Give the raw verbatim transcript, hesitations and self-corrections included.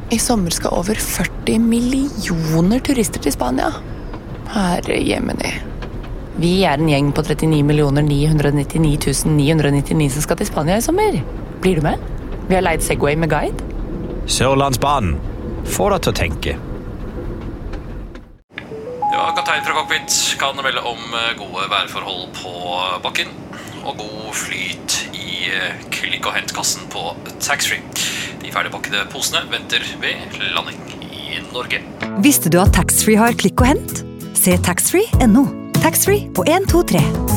I sommer skal over førti millioner turister til Spania. Herre jemini. Vi er en gjeng på trettini millioner ni hundre nittini tusen ni hundre nittini som skal til Spania i sommer. Blir du med? Vi har leid Segway med guide. Sørlandsbanen. Få deg til å tenke. Ja, kaptein fra cockpit kan melde om gode værforhold på bakken og god flyt i klikk- og hentkassen på taxfree. De ferdigpakkede posene venter ved landing i Norge. Visste du at taxfree har klikk og hent? Se taxfree punktum no. Taxfree på en to tre.